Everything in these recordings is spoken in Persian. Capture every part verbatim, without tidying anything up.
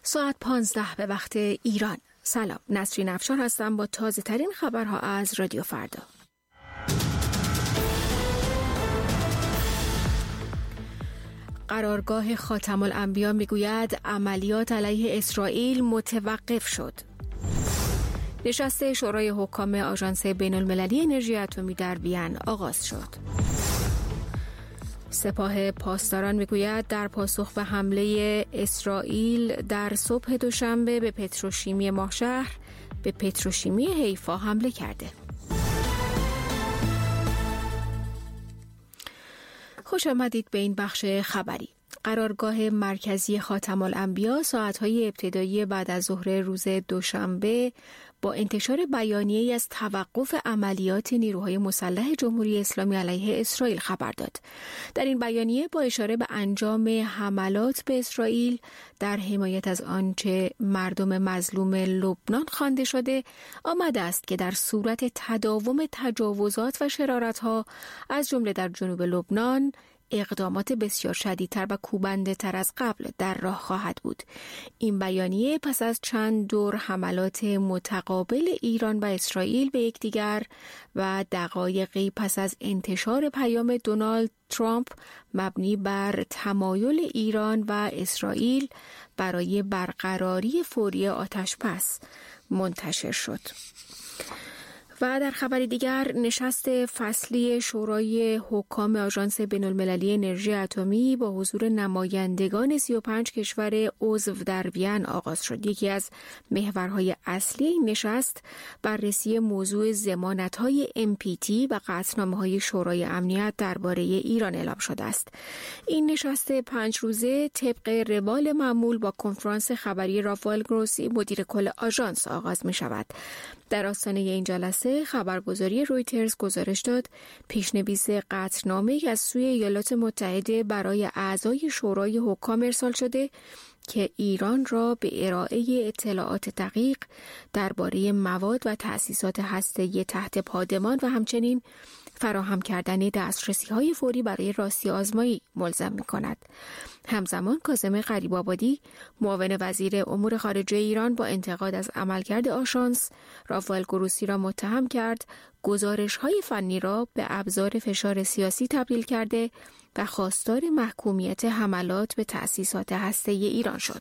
ساعت پانزده به وقت ایران. سلام، نسرین افشار هستم با تازه ترین خبرها از رادیو فردا. قرارگاه خاتم الانبیا میگوید عملیات علیه اسرائیل متوقف شد. نشست شورای حکام آژانس بین المللی انرژی اتمی در وین آغاز شد. سپاه پاسداران میگوید در پاسخ به حمله اسرائیل در صبح دوشنبه به پتروشیمی ماهشهر به پتروشیمی حیفا حمله کرده. خوش آمدید به این بخش خبری. قرارگاه مرکزی خاتم الانبیا ساعتهای ابتدایی بعد از ظهر روز دوشنبه با انتشار بیانیه‌ای از توقف عملیات نیروهای مسلح جمهوری اسلامی علیه اسرائیل خبر داد. در این بیانیه با اشاره به انجام حملات به اسرائیل در حمایت از آنچه مردم مظلوم لبنان خوانده شده، آمده است که در صورت تداوم تجاوزات و شرارت‌ها از جمله در جنوب لبنان اقدامات بسیار شدیدتر و کوبنده تر از قبل در راه خواهد بود. این بیانیه پس از چند دور حملات متقابل ایران و اسرائیل به یکدیگر و دقایقی پس از انتشار پیام دونالد ترامپ مبنی بر تمایل ایران و اسرائیل برای برقراری فوری آتش‌بس منتشر شد. و در خبر دیگر، نشست فصلی شورای حکام آژانس بین المللی انرژی اتمی با حضور نمایندگان سی و پنج کشور عضو در وین آغاز شد. یکی از محورهای اصلی این نشست بررسی موضوع ضمانت‌های ام پی تی و قطعنامه‌های شورای امنیت درباره ایران اعلام شده است. این نشست پنج روزه طبق روال معمول با کنفرانس خبری رافائل گروسی مدیر کل آژانس آغاز می شود. در آستانه این جلسه خبرگزاری رویترز گزارش داد پیشنویس قطعنامه‌ای از سوی ایالات متحده برای اعضای شورای حکام ارسال شده که ایران را به ارائه اطلاعات دقیق درباره مواد و تأسیسات هسته‌ای تحت پادمان و همچنین فراهم کردن دسترسی‌های فوری برای راستی آزمایی ملزم می‌کند. همزمان کاظم غریب‌آبادی معاون وزیر امور خارجه ایران با انتقاد از عملکرد آژانس رافائل گروسی را متهم کرد گزارش‌های فنی را به ابزار فشار سیاسی تبدیل کرده و خواستار محکومیت حملات به تأسیسات هسته‌ای ایران شد.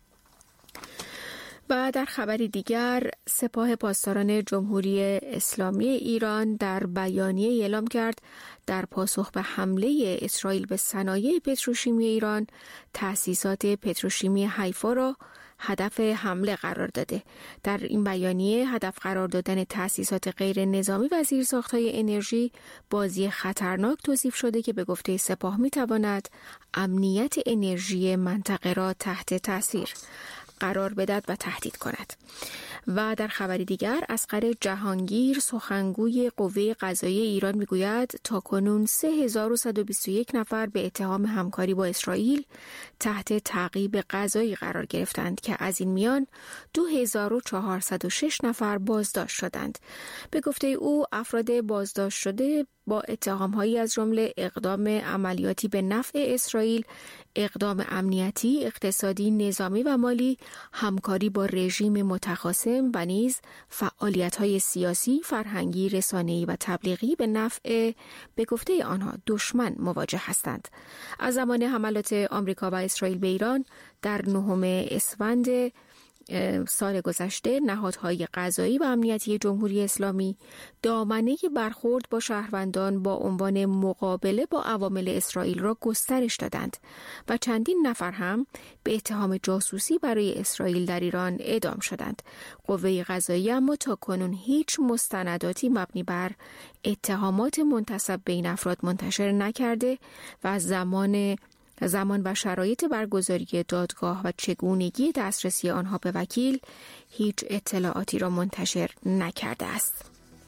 و در خبری دیگر، سپاه پاسداران جمهوری اسلامی ایران در بیانیه اعلام کرد در پاسخ به حمله اسرائیل به صنایع پتروشیمی ایران تأسیسات پتروشیمی حیفا را هدف حمله قرار داده. در این بیانیه هدف قرار دادن تأسیسات غیر نظامی و زیرساخت‌های انرژی بازی خطرناک توصیف شده که به گفته سپاه می‌تواند امنیت انرژی منطقه را تحت تأثیر قرار بدهد و تهدید کند. و در خبری دیگر، اصغر جهانگیر سخنگوی قوه قضاییه ایران میگوید تاکنون سه هزار و صد و بیست و یک نفر به اتهام همکاری با اسرائیل تحت تعقیب قضایی قرار گرفتند که از این میان دو هزار و چهارصد و شش نفر بازداشت شدند. به گفته او افراد بازداشت شده با اتهام‌هایی از جمله اقدام عملیاتی به نفع اسرائیل، اقدام امنیتی، اقتصادی، نظامی و مالی، همکاری با رژیم متخاصم و نیز فعالیت‌های سیاسی، فرهنگی، رسانه‌ای و تبلیغی به نفع به گفته آنها دشمن مواجه هستند. از زمان حملات آمریکا و اسرائیل به ایران در نهم اسفند سال گذشته نهادهای قضایی و امنیتی جمهوری اسلامی دامنه برخورد با شهروندان با عنوان مقابله با عوامل اسرائیل را گسترش دادند و چندین نفر هم به اتهام جاسوسی برای اسرائیل در ایران اعدام شدند. قوه قضایی اما تاکنون هیچ مستنداتی مبنی بر اتهامات منتسب به این افراد منتشر نکرده و از زمان زمان و شرایط برگزاری دادگاه و چگونگی دسترسی آنها به وکیل هیچ اطلاعاتی را منتشر نکرده است.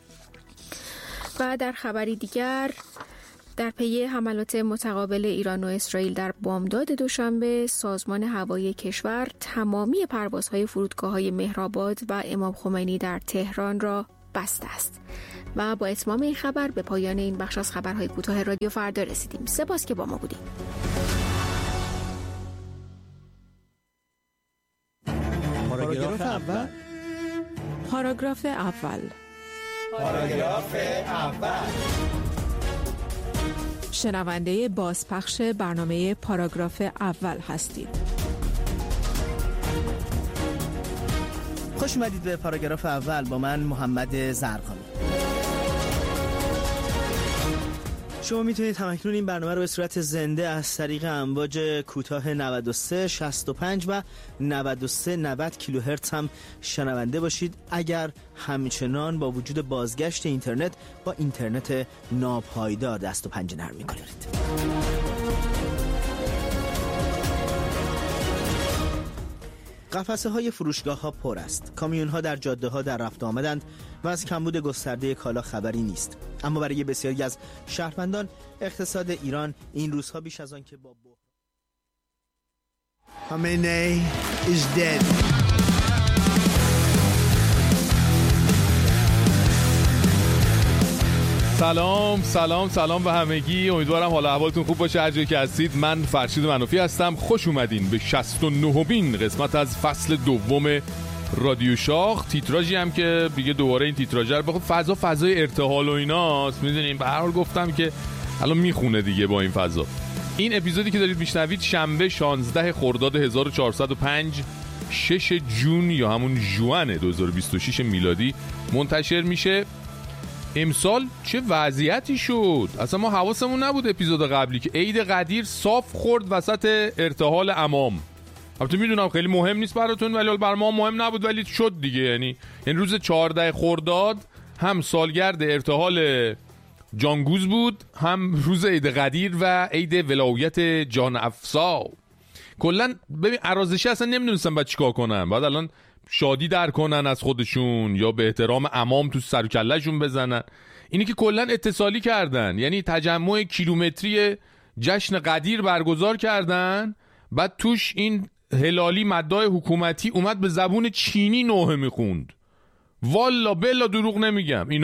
و در خبری دیگر، در پی حملات متقابل ایران و اسرائیل در بامداد دوشنبه، سازمان هوایی کشور تمامی پروازهای فرودگاه‌های مهرآباد و امام خمینی در تهران را بسته است. و با اتمام این خبر به پایان این بخش از خبرهای کوتاه رادیو فردا رسیدیم. سپاس که با ما بودید. پاراگراف اول. پاراگراف اول. پاراگراف اول. شنونده بازپخش برنامه پاراگراف اول هستید. خوش اومدید به پاراگراف اول با من محمد زرقامی. شما میتونید همکنون این برنامه رو به صورت زنده از طریق امواج کوتاه نود و سه شصت و پنج و نود و سه نود کیلوهرتز هم شنونده باشید، اگر همچنان با وجود بازگشت اینترنت با اینترنت ناپایدار دست و پنجه نرم می‌کنید. قفسه های فروشگاه ها پر است. کامیون ها در جاده ها در رفت آمدند و از کمبود گسترده کالا خبری نیست. اما برای بسیاری از شهروندان اقتصاد ایران این روزها بیش از آن که با Khamenei is dead. سلام سلام سلام به همگی. امیدوارم حال احوالتون خوب باشه هر جایی که هستید. من فرشید منوفی هستم. خوش اومدین به شصت و نهمین قسمت از فصل دوم رادیو شاخ. تیتراژی هم که دیگه دوباره این تیتراژ رو بخواد فضا فضای ارتحال و ایناست، میدونین به هر حال گفتم که الان میخونه دیگه با این فضا. این اپیزودی که دارید میشنوید شنبه شانزده خرداد هزار و چهارصد و پنج شش جون یا همون ژوئن دو هزار و بیست و شش میلادی منتشر میشه. امسال چه وضعیتی شد؟ اصلا ما حواسمون نبود اپیزود قبلی که عید قدیر صاف خورد وسط ارتحال عمام. البته میدونم خیلی مهم نیست براتون، ولی برای ما مهم نبود ولی شد دیگه. یعنی این روز چهارده خرداد هم سالگرد ارتحال جانگوز بود، هم روز عید قدیر و عید ولایت جان افسا. کلا ببین ارازشی اصلا نمیدونستم بعد چیکار کنن. بعد الان شادی در کنن از خودشون یا به احترام عمام تو سر و کله‌شون بزنن. اینی که کلا اتصالی کردن، یعنی تجمع کیلومتری جشن قدیر برگزار کردن، بعد توش این هلالی مداح حکومتی اومد به زبون چینی نوحه میخوند. والا بلا دروغ نمیگم.